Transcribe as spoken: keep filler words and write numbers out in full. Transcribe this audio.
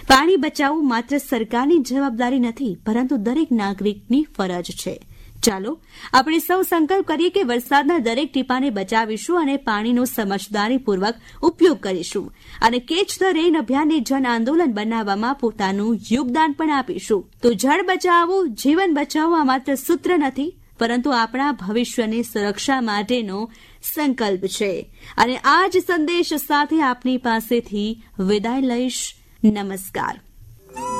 પાણી બચાવવું માત્ર સરકારની જવાબદારી નથી, પરંતુ દરેક નાગરિકની ફરજ છે. ચાલો આપણે સૌ સંકલ્પ કરીએ કે વરસાદના દરેક ટીપાને બચાવીશું અને પાણીનો સમજદારીપૂર્વક ઉપયોગ કરીશું અને કેચ ધ રેઇન અભિયાનને જન આંદોલન બનાવવામાં પોતાનું યોગદાન પણ આપીશું. તો જળ બચાવો, જીવન બચાવો આ માત્ર સૂત્ર નથી, પરંતુ આપણા ભવિષ્યની સુરક્ષા માટેનો સંકલ્પ છે. અને આ જ સંદેશ સાથે આપની પાસેથી વિદાય લઈશ. નમસ્કાર.